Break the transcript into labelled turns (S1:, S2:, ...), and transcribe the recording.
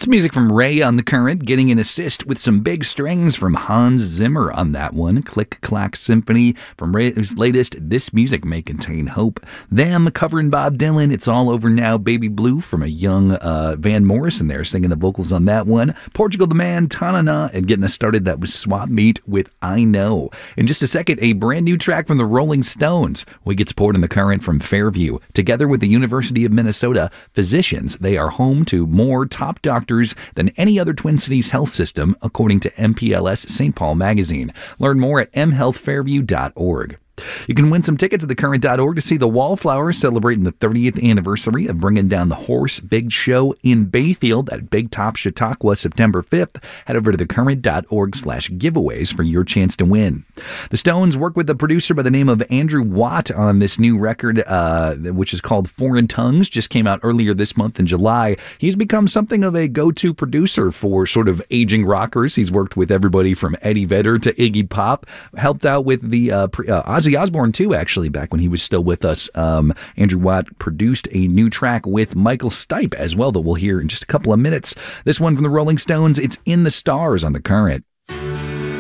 S1: It's music from Ray on the Current, getting an assist with some big strings from Hans Zimmer on that one. Click Clack Symphony from Ray's latest This Music May Contain Hope. Them covering Bob Dylan, It's All Over Now, Baby Blue from a young Van Morrison there singing the vocals on that one. Portugal the Man, Ta-na-na, and getting us started, that was Swap Meet with I Know. In just a second, a brand new track from the Rolling Stones. We get support in the Current from Fairview. Together with the University of Minnesota physicians, they are home to more top doctors than any other Twin Cities health system, according to MPLS St. Paul magazine. Learn more at mhealthfairview.org. You can win some tickets at thecurrent.org to see the Wallflowers celebrating the 30th anniversary of bringing down the Horse Big Show in Bayfield at Big Top Chautauqua September 5th. Head over to thecurrent.org/giveaways for your chance to win. The Stones work with a producer by the name of Andrew Watt on this new record, which is called Foreign Tongues. Just came out earlier this month in July. He's become something of a go-to producer for sort of aging rockers. He's worked with everybody from Eddie Vedder to Iggy Pop, helped out with the Ozzy Osbourne too, actually, back when he was still with us. Andrew Watt produced a new track with Michael Stipe as well that we'll hear in just a couple of minutes. This one from the Rolling Stones, it's In the Stars on the Current.